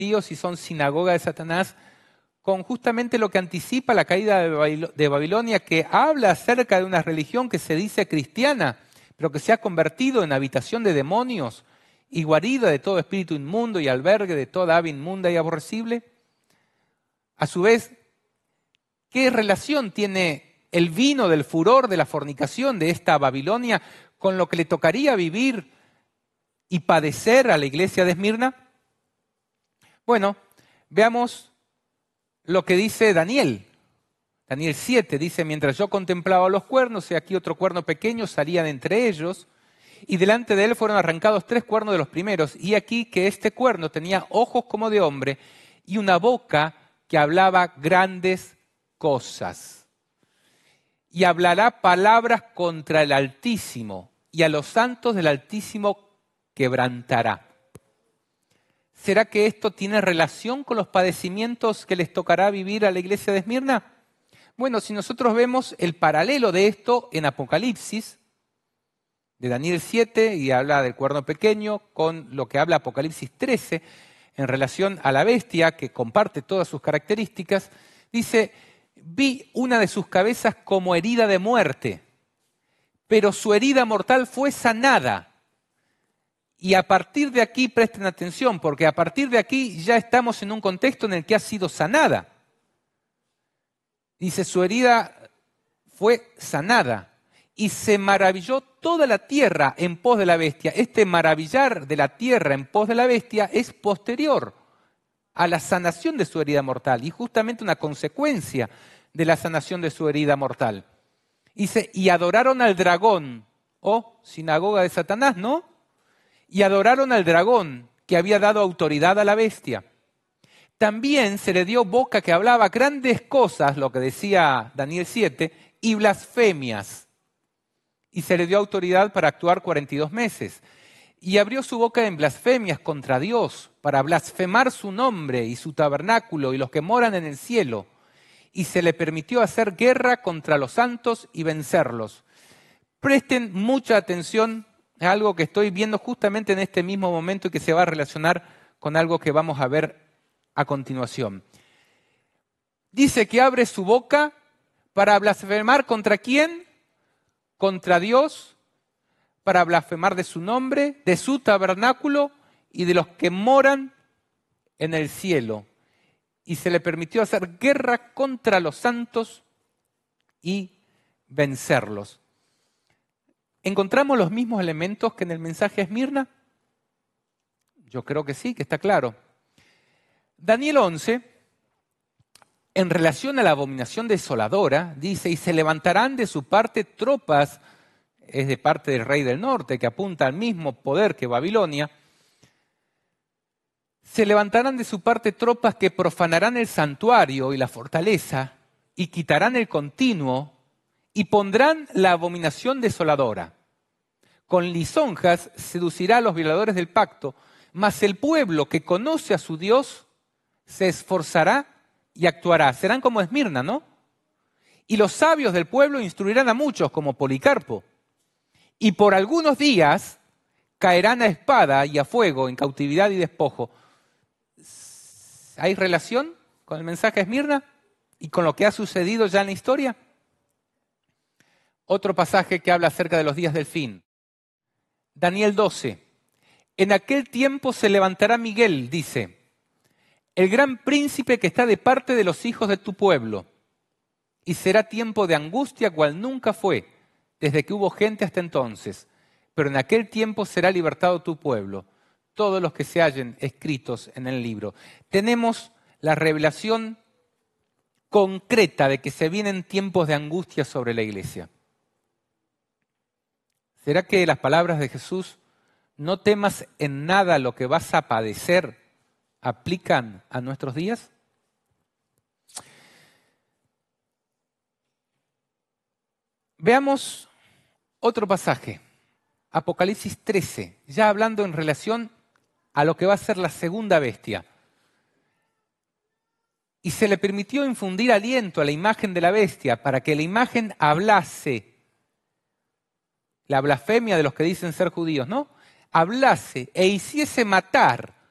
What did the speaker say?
y son sinagoga de Satanás, con justamente lo que anticipa la caída de Babilonia, que habla acerca de una religión que se dice cristiana, pero que se ha convertido en habitación de demonios y guarida de todo espíritu inmundo y albergue de toda ave inmunda y aborrecible. A su vez, ¿qué relación tiene el vino del furor de la fornicación de esta Babilonia con lo que le tocaría vivir y padecer a la iglesia de Esmirna? Bueno, veamos lo que dice Daniel. Daniel 7 dice: mientras yo contemplaba los cuernos, he aquí otro cuerno pequeño salía de entre ellos, y delante de él fueron arrancados 3 cuernos de los primeros, y aquí que este cuerno tenía ojos como de hombre y una boca que hablaba grandes cosas. Y hablará palabras contra el Altísimo, y a los santos del Altísimo quebrantará. ¿Será que esto tiene relación con los padecimientos que les tocará vivir a la iglesia de Esmirna? Bueno, si nosotros vemos el paralelo de esto en Apocalipsis, de Daniel 7, y habla del cuerno pequeño, con lo que habla Apocalipsis 13, en relación a la bestia, que comparte todas sus características, dice: vi una de sus cabezas como herida de muerte, pero su herida mortal fue sanada. Y a partir de aquí, presten atención, porque a partir de aquí ya estamos en un contexto en el que ha sido sanada. Dice, su herida fue sanada y se maravilló toda la tierra en pos de la bestia. Este maravillar de la tierra en pos de la bestia es posterior a la sanación de su herida mortal y justamente una consecuencia de la sanación de su herida mortal. Dice, y adoraron al dragón, sinagoga de Satanás, ¿no? Y adoraron al dragón que había dado autoridad a la bestia. También se le dio boca que hablaba grandes cosas, lo que decía Daniel 7, y blasfemias. Y se le dio autoridad para actuar 42 meses. Y abrió su boca en blasfemias contra Dios, para blasfemar su nombre y su tabernáculo y los que moran en el cielo. Y se le permitió hacer guerra contra los santos y vencerlos. Presten mucha atención a algo que estoy viendo justamente en este mismo momento y que se va a relacionar con algo que vamos a ver a continuación. Dice que abre su boca para blasfemar ¿contra quién? Contra Dios, para blasfemar de su nombre, de su tabernáculo y de los que moran en el cielo. Y se le permitió hacer guerra contra los santos y vencerlos. ¿Encontramos los mismos elementos que en el mensaje a Esmirna? Yo creo que sí, que está claro. Daniel 11, en relación a la abominación desoladora, dice, y se levantarán de su parte tropas, es de parte del rey del norte, que apunta al mismo poder que Babilonia, se levantarán de su parte tropas que profanarán el santuario y la fortaleza, y quitarán el continuo, y pondrán la abominación desoladora. Con lisonjas seducirá a los violadores del pacto, mas el pueblo que conoce a su Dios se esforzará y actuará. Serán como Esmirna, ¿no? Y los sabios del pueblo instruirán a muchos, como Policarpo. Y por algunos días caerán a espada y a fuego, en cautividad y despojo. ¿Hay relación con el mensaje a Esmirna y con lo que ha sucedido ya en la historia? Otro pasaje que habla acerca de los días del fin. Daniel 12. En aquel tiempo se levantará Miguel, dice, el gran príncipe que está de parte de los hijos de tu pueblo, y será tiempo de angustia cual nunca fue, desde que hubo gente hasta entonces. Pero en aquel tiempo será libertado tu pueblo, todos los que se hallen escritos en el libro. Tenemos la revelación concreta de que se vienen tiempos de angustia sobre la iglesia. ¿Será que las palabras de Jesús, no temas en nada lo que vas a padecer, aplican a nuestros días? Veamos otro pasaje, Apocalipsis 13, ya hablando en relación a lo que va a ser la segunda bestia. Y se le permitió infundir aliento a la imagen de la bestia para que la imagen hablase, la blasfemia de los que dicen ser judíos, ¿no? Hablase e hiciese matar